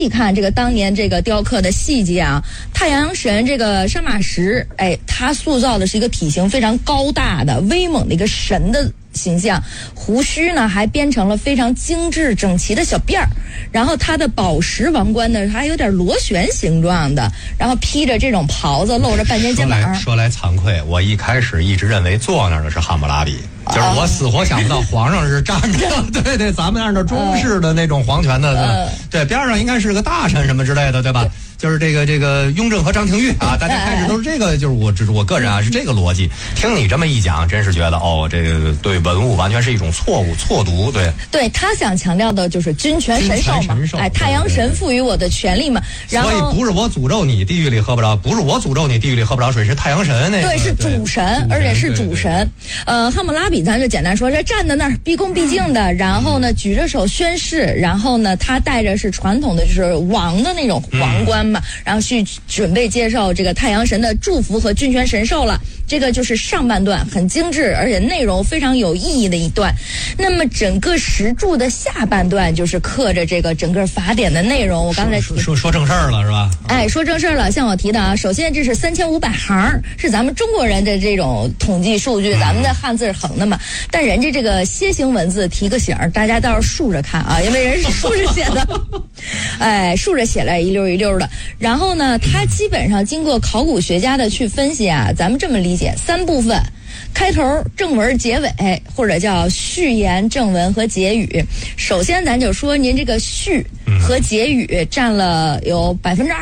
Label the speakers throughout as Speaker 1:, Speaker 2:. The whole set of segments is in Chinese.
Speaker 1: 细看这个当年这个雕刻的细节啊，太阳神这个杀马石，他塑造的是一个体型非常高大的、威猛的一个神的形象，胡须呢还编成了非常精致整齐的小辫儿，然后他的宝石王冠呢还有点螺旋形状的，然后披着这种袍子，露着半截肩膀。
Speaker 2: 说来惭愧，我一开始一直认为坐那儿的是汉谟拉比，就是我死活想不到皇上是站着。对对，咱们按照中式的那种皇权的，对，边上应该是个大臣什么之类的，对吧？就是这个雍正和张廷玉啊，大家开始都是这个，就是我个人啊是这个逻辑。听你这么一讲，真是觉得这个对文物完全是一种错读。
Speaker 1: 对他想强调的就是君权神授嘛，太阳神赋予我的权利嘛。然后
Speaker 2: 所以不是我诅咒你地狱里喝不着，不是我诅咒你地狱里喝不着水，是太阳神那个。
Speaker 1: 对，是主神，而且是主神。汉谟拉比咱就简单说，这站在那儿毕恭毕敬的，然后呢举着手宣誓，然后呢他戴着是传统的就是王的那种皇冠嘛，然后去准备接受这个太阳神的祝福和君权神授了。这个就是上半段很精致，而且内容非常有意义的一段。那么整个石柱的下半段就是刻着这个整个法典的内容。我刚才
Speaker 2: 说正事儿了是吧？
Speaker 1: 说正事儿了。像我提的啊，首先这是3500行，是咱们中国人的这种统计数据，咱们的汉字是横的嘛。但人家这个楔形文字提个醒，大家倒是竖着看啊，因为人是竖着写的。竖着写来一溜一溜的。然后呢，它基本上经过考古学家的去分析啊，咱们这么理解3部分。开头、正文、结尾，或者叫序言、正文和结语。首先咱就说您这个序和结语占了有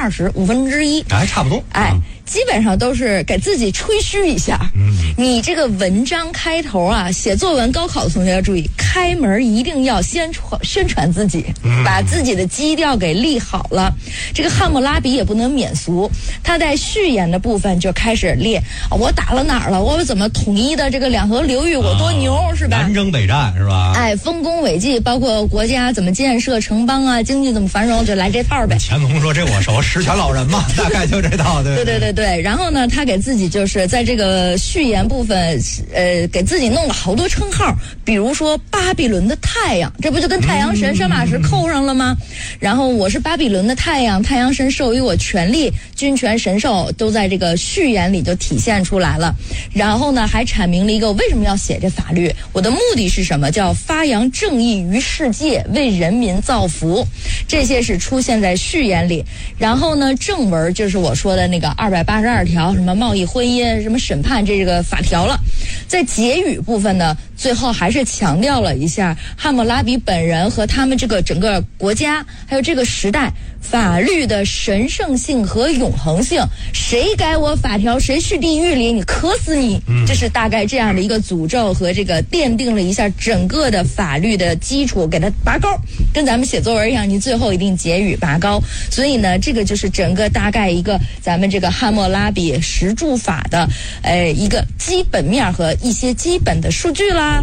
Speaker 1: 20%，1/5，
Speaker 2: 差不多。
Speaker 1: 基本上都是给自己吹嘘一下。你这个文章开头啊，写作文高考的同学要注意，开门一定要宣传自己，把自己的基调给立好了。这个汉谟拉比也不能免俗，他在序言的部分就开始列我打了哪儿了，我怎么统一的这个两河流域，我多牛，是吧？
Speaker 2: 南征北战是吧？
Speaker 1: 丰功伟绩，包括国家怎么建设城邦啊，经济怎么繁荣，就来这套呗。
Speaker 2: 乾隆说这我熟，十全老人嘛，大概就这套。
Speaker 1: 对。然后呢，他给自己就是在这个序言部分，给自己弄了好多称号，比如说巴比伦的太阳，这不就跟太阳神杀马石扣上了吗？然后我是巴比伦的太阳，太阳神授予我权力，君权神授都在这个序言里就体现出来了。然后呢，还阐明了一个为什么要写这法律，我的目的是什么，叫发扬正义于世界，为人民造福。这些是出现在序言里。然后呢，正文就是我说的那个282条，什么贸易婚姻，什么审判这个法条了。在结语部分呢，最后还是强调了一下汉谟拉比本人和他们这个整个国家还有这个时代法律的神圣性和永恒性，谁改我法条，谁去地狱里，你磕死你。这是大概这样的一个诅咒和这个奠定了一下整个的法律的基础，给它拔高，跟咱们写作文一样，你最后一定结语拔高。所以呢，这个就是整个大概一个咱们这个汉谟拉比石柱法的一个基本面和一些基本的数据啦。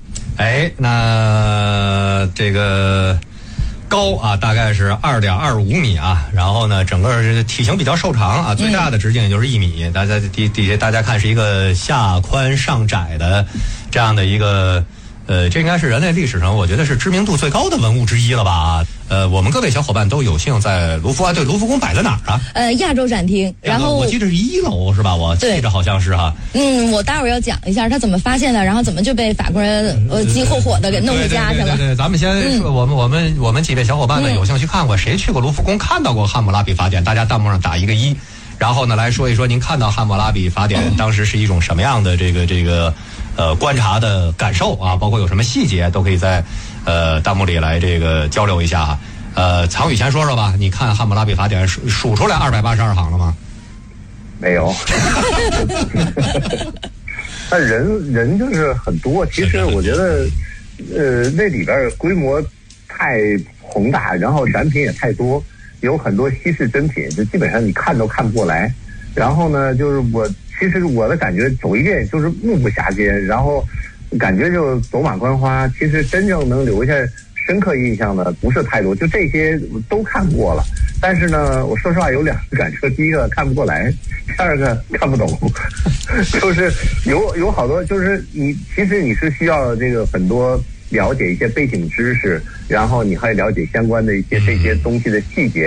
Speaker 2: 那这个高啊，大概是2.25米啊，然后呢，整个体型比较瘦长啊，最大的直径也就是1米。大家底下大家看是一个下宽上窄的这样的一个这应该是人类历史上我觉得是知名度最高的文物之一了吧？我们各位小伙伴都有幸在卢浮对，卢浮宫摆在哪儿啊？
Speaker 1: 亚洲展厅，然后
Speaker 2: 我记得是1楼是吧？我记着好像是哈。
Speaker 1: 我待会儿要讲一下他怎么发现的，然后怎么就被法国人急火火的给弄回家去了。
Speaker 2: 对，咱们先说，我们几位小伙伴呢有幸去看过，谁去过卢浮宫看到过汉谟拉比法典？大家弹幕上打一个1。然后呢，来说一说您看到汉谟拉比法典当时是一种什么样的这个观察的感受啊，包括有什么细节都可以在弹幕里来这个交流一下哈。曹宇先说说吧，你看汉谟拉比法典数出来282行了吗？
Speaker 3: 没有。那人就是很多，其实我觉得那里边规模太宏大，然后展品也太多，有很多稀世珍品，就基本上你看都看不过来。然后呢，就是其实我的感觉走一遍就是目不暇接，然后感觉就走马观花。其实真正能留下深刻印象的不是太多，就这些都看过了。但是呢，我说实话有2个感受，第一个看不过来，第2个看不懂。就是有好多，就是其实你是需要这个很多了解一些背景知识，然后你还了解相关的一些这些东西的细节。